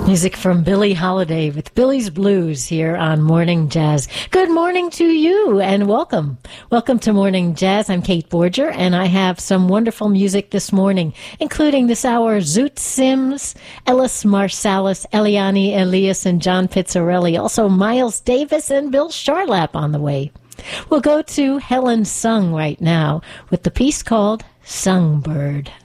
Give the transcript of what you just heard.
Music from Billie Holiday with Billy's Blues here on Morning Jazz. Good morning to you and welcome. Welcome to Morning Jazz. I'm Kate Borger and I have some wonderful music this morning, including this hour Zoot Sims, Ellis Marsalis, Eliane Elias, and John Pizzarelli. Also Miles Davis and Bill Charlap on the way. We'll go to Helen Sung right now with the piece called Songbird.